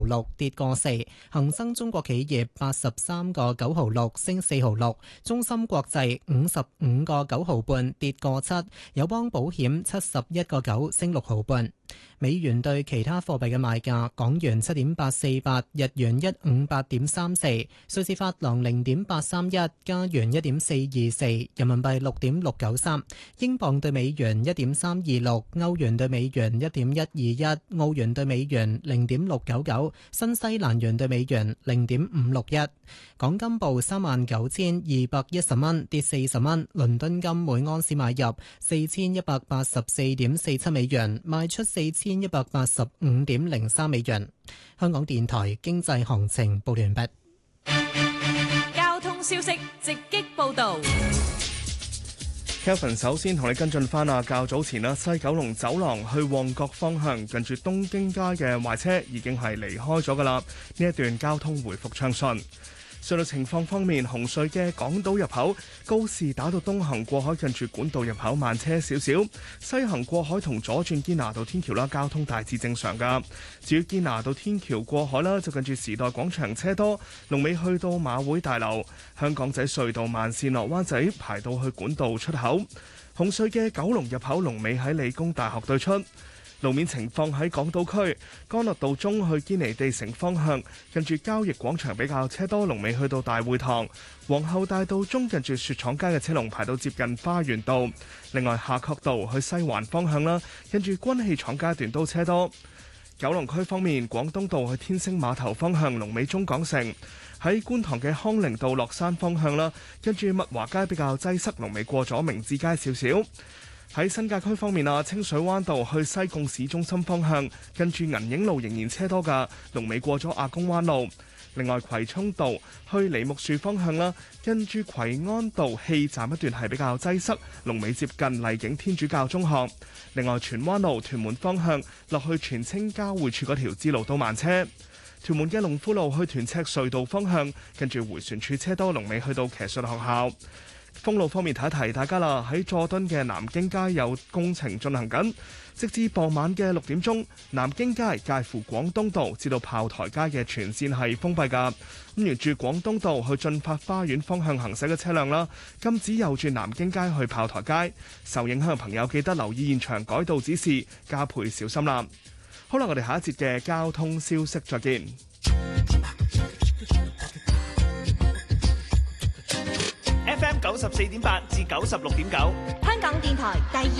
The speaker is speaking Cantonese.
6跌個4，恒生中國企業83個9毫6升4毫6，中芯國際55個9毫半跌個7，友邦保險71個9升6毫半。美元對其他貨幣嘅賣價：港元7.848，日元158.34，瑞士法郎0.831，加元1.424，人民幣6.693，英鎊對美元1.326，歐元對美元1.121，澳元對美元0.699，新西蘭元對美元0.561。港金報39,210蚊，跌40蚊。倫敦金每盎司買入4184.47美元，賣出4185.03美元。香港電台經濟行情報完畢。 交通消息直擊報道。 Kelvin 首先同你跟進翻啊，較早前西九龍走廊去旺角方向，近住東京街嘅壞車已經係離開咗噶啦，呢一段交通回復暢順。隧道情況方面，紅隧嘅港島入口告士打道東行過海近住管道入口慢車少少，西行過海同左轉堅拿道天橋啦，交通大致正常噶。至於堅拿道天橋過海啦，就近住時代廣場車多，龍尾去到馬會大樓。香港仔隧道慢線落灣仔排到去管道出口。紅隧嘅九龍入口龍尾喺理工大學對出。路面情況喺港島區，干諾道中去堅尼地城方向，近住交易廣場比較車多，龍尾去到大會堂。皇后大道中近住雪廠街嘅車龍排到接近花園道。另外夏慤道去西環方向啦，近住軍器廠街段都車多。九龍區方面，廣東道去天星碼頭方向，龍尾中港城。喺觀塘嘅康寧道落山方向啦，跟住麥華街比較擠塞，龍尾過咗明治街少少。喺新界區方面啊，清水灣道去西貢市中心方向，跟住銀影路仍然車多㗎，龍尾過咗亞公灣路。另外葵涌道去梨木樹方向啦，跟住葵安道氣站一段係比較擠塞，龍尾接近麗景天主教中學。另外荃灣路屯門方向落去荃青交匯處嗰條支路都慢車。屯門嘅龍富路去屯赤隧道方向，跟住迴旋處車多，龍尾去到騎術學校。封路方面提一提大家啦，喺佐敦嘅南京街有工程進行緊，直至傍晚嘅6點鐘，南京街介乎廣東道至到炮台街嘅全線係封閉㗎。咁沿住廣東道去進發花園方向行駛嘅車輛啦，禁止右轉南京街去炮台街。受影響嘅朋友記得留意現場改道指示，加倍小心啦。好啦，我哋下一節嘅交通消息再見。 FM 94.8至96.9， 香港電台第二